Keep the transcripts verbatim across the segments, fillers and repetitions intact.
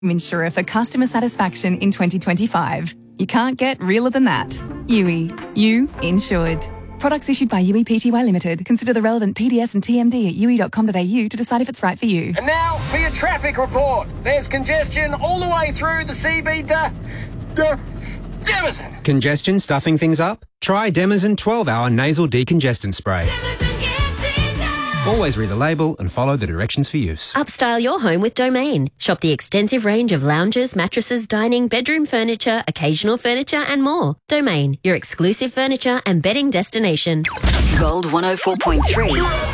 Insurer for customer satisfaction in twenty twenty-five. You can't get realer than that. U E. You insured. Products issued by U E P T Y Limited. Consider the relevant P D S and T M D at u e dot com dot a u to decide if it's right for you. And now for your traffic report. There's congestion all the way through the C B to... to Demazin. Congestion stuffing things up? Try Demazin twelve hour nasal decongestant spray. Always read the label and follow the directions for use. Upstyle your home with Domain. Shop the extensive range of lounges, mattresses, dining, bedroom furniture, occasional furniture and more. Domain, your exclusive furniture and bedding destination. Gold one oh four point three.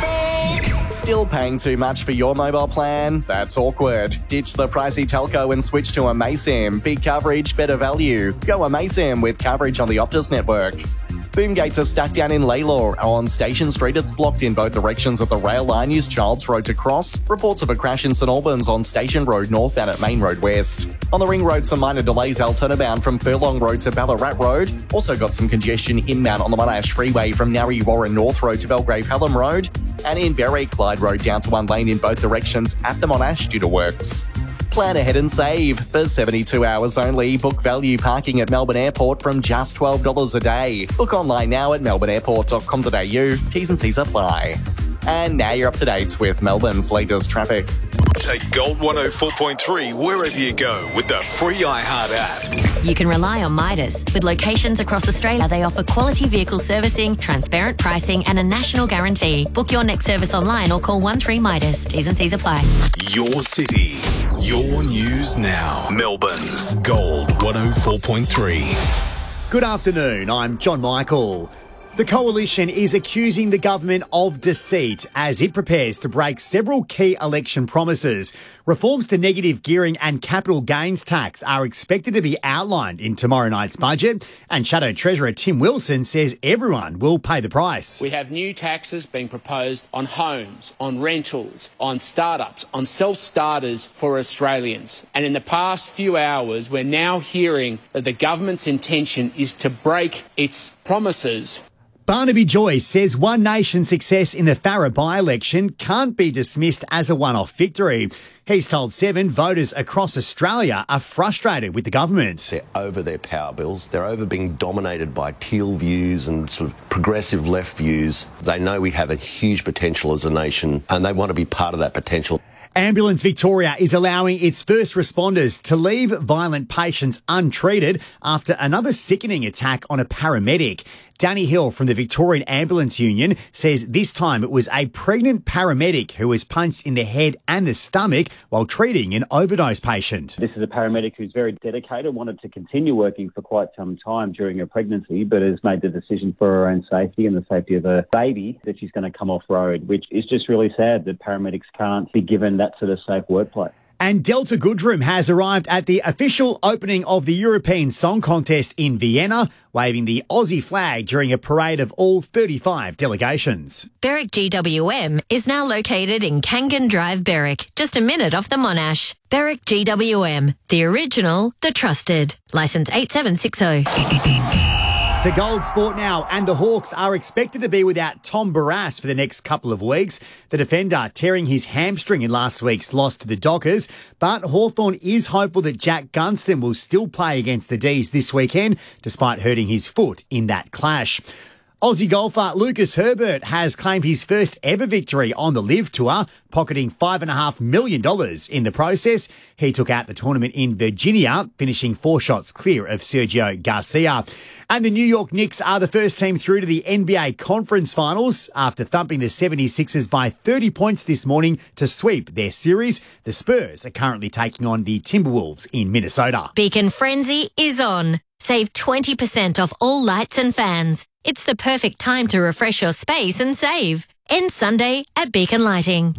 Still paying too much for your mobile plan? That's awkward. Ditch the pricey telco and switch to Amaysim. Big coverage, better value. Go Amaysim with coverage on the Optus network. Boom gates are stuck down in Laylaw. On Station Street, it's blocked in both directions of the rail line. Use Childs Road to cross. Reports of a crash in St Albans on Station Road north and at Main Road west. On the Ring Road, some minor delays alternate-bound from Furlong Road to Ballarat Road. Also got some congestion inbound on the Monash Freeway from Narre Warren North Road to Belgrave Hallam Road. And in Berwick, Clyde Road down to one lane in both directions at the Monash due to works. Plan ahead and save. For seventy-two hours only, book value parking at Melbourne Airport from just twelve dollars a day. Book online now at melbourne airport dot com dot a u. T's and C's apply. And now you're up to date with Melbourne's latest traffic. Take Gold one oh four point three wherever you go with the free iHeart app. You can rely on Midas. With locations across Australia, they offer quality vehicle servicing, transparent pricing and a national guarantee. Book your next service online or call one three Midas. T's and C's apply. Your city, your news now. Melbourne's Gold one oh four point three. Good afternoon, I'm John Michael. The Coalition is accusing the government of deceit as it prepares to break several key election promises. Reforms to negative gearing and capital gains tax are expected to be outlined in tomorrow night's budget, and Shadow Treasurer Tim Wilson says everyone will pay the price. We have new taxes being proposed on homes, on rentals, on startups, on self-starters for Australians. And in the past few hours, we're now hearing that the government's intention is to break its promises. Barnaby Joyce says One Nation's success in the Farrer by-election can't be dismissed as a one-off victory. He's told Seven voters across Australia are frustrated with the government. They're over their power bills. They're over being dominated by teal views and sort of progressive left views. They know we have a huge potential as a nation and they want to be part of that potential. Ambulance Victoria is allowing its first responders to leave violent patients untreated after another sickening attack on a paramedic. Danny Hill from the Victorian Ambulance Union says this time it was a pregnant paramedic who was punched in the head and the stomach while treating an overdose patient. This is a paramedic who's very dedicated, wanted to continue working for quite some time during her pregnancy, but has made the decision for her own safety and the safety of her baby that she's going to come off road, which is just really sad that paramedics can't be given that sort of safe workplace. And Delta Goodrem has arrived at the official opening of the European Song Contest in Vienna, waving the Aussie flag during a parade of all thirty-five delegations. Berwick G W M is now located in Kangan Drive, Berwick, just a minute off the Monash. Berwick G W M, the original, the trusted. Licence eight seven six zero. To Gold Sport now, and the Hawks are expected to be without Tom Barrass for the next couple of weeks. The defender tearing his hamstring in last week's loss to the Dockers, but Hawthorn is hopeful that Jack Gunston will still play against the D's this weekend, despite hurting his foot in that clash. Aussie golfer Lucas Herbert has claimed his first ever victory on the Live Tour, pocketing five point five million dollars in the process. He took out the tournament in Virginia, finishing four shots clear of Sergio Garcia. And the New York Knicks are the first team through to the N B A Conference Finals after thumping the seventy-sixers by thirty points this morning to sweep their series. The Spurs are currently taking on the Timberwolves in Minnesota. Beacon Frenzy is on. Save twenty percent off all lights and fans. It's the perfect time to refresh your space and save. End Sunday at Beacon Lighting.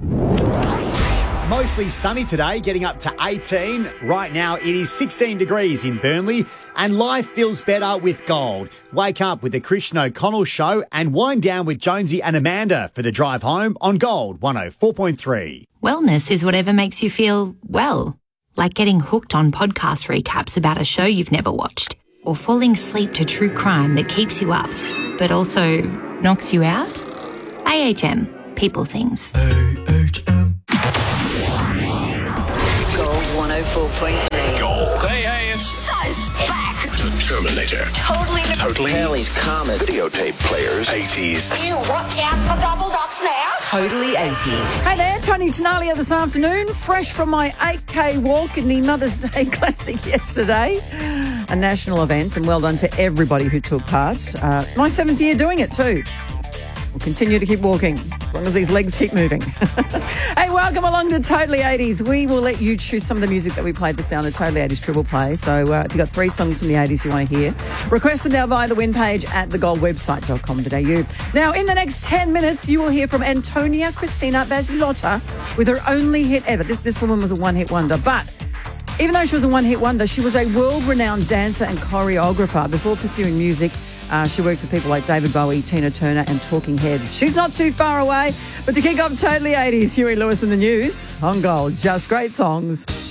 Mostly sunny today, getting up to eighteen. Right now it is sixteen degrees in Burnley, and life feels better with gold. Wake up with the Christian O'Connell Show and wind down with Jonesy and Amanda for the drive home on Gold one oh four point three. Wellness is whatever makes you feel well, like getting hooked on podcast recaps about a show you've never watched, or falling asleep to true crime that keeps you up, but also knocks you out. A H M, people things. A H M. Gold one oh four point three. Gold. Hey, hey, it's So back. the Terminator. Totally. Totally. Kelly's Comet. Videotape players. eighties. You watch out for double dots now. Totally eighties. Hey there, Tony Tenalia this afternoon, fresh from my eight K walk in the Mother's Day Classic yesterday. A national event, and well done to everybody who took part. Uh, my seventh year doing it too. We'll continue to keep walking as long as these legs keep moving. Hey, welcome along to Totally eighties. We will let you choose some of the music that we played the sound of Totally eighties Triple Play. So uh, if you've got three songs from the eighties you want to hear, request them now via the win page at the gold website dot com dot a u. Now, in the next ten minutes, you will hear from Antonia Cristina Basilotta with her only hit ever. This, this woman was a one-hit wonder, but even though she was a one-hit wonder, she was a world-renowned dancer and choreographer. Before pursuing music, uh, she worked with people like David Bowie, Tina Turner and Talking Heads. She's not too far away, but to kick off Totally eighties, Huey Lewis in the news on Gold. Just great songs.